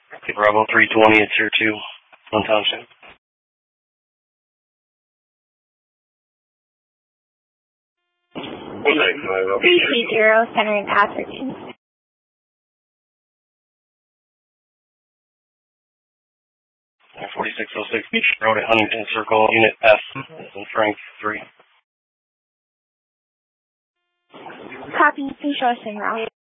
Okay, Bravo 320, it's here too. On Township. What name? 330, Center in Atherton. 4606 Beach Road at Huntington Circle, Unit F, in Frank 3. Copy, please show us en route.